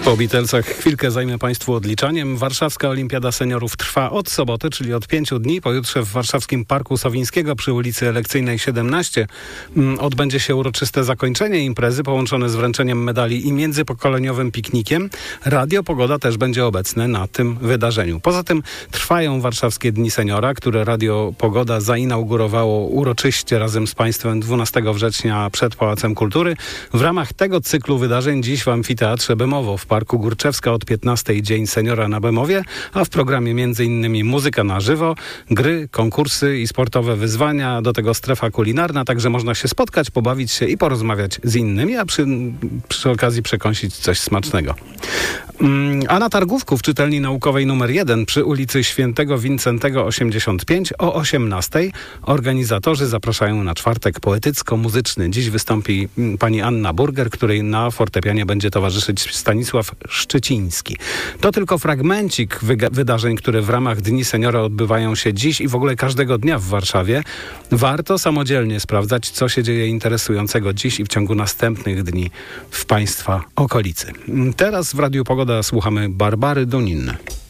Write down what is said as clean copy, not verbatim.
Po Beatlesach chwilkę zajmę Państwu odliczaniem. Warszawska Olimpiada Seniorów trwa od soboty, czyli od 5 dni. Pojutrze w warszawskim Parku Sowińskiego przy ulicy Elekcyjnej 17 odbędzie się uroczyste zakończenie imprezy połączone z wręczeniem medali i międzypokoleniowym piknikiem. Radio Pogoda też będzie obecne na tym wydarzeniu. Poza tym trwają Warszawskie Dni Seniora, które Radio Pogoda zainaugurowało uroczyście razem z Państwem 12 września przed Pałacem Kultury. W ramach tego cyklu wydarzeń dziś w Amfiteatrze Bemowo w Parku Górczewska od 15 Dzień Seniora na Bemowie, a w programie m.in. muzyka na żywo, gry, konkursy i sportowe wyzwania, do tego strefa kulinarna, także można się spotkać, pobawić się i porozmawiać z innymi, a przy okazji przekąsić coś smacznego. A na targówku w czytelni naukowej nr 1 przy ulicy Świętego Wincentego 85 o 18 organizatorzy zapraszają na czwartek poetycko-muzyczny. Dziś wystąpi pani Anna Burger, której na fortepianie będzie towarzyszyć Stanisław Szczyciński. To tylko fragmencik wydarzeń, które w ramach Dni Seniora odbywają się dziś i w ogóle każdego dnia w Warszawie. Warto samodzielnie sprawdzać, co się dzieje interesującego dziś i w ciągu następnych dni w Państwa okolicy. Teraz w Radiu Pogoda słuchamy Barbary Donin.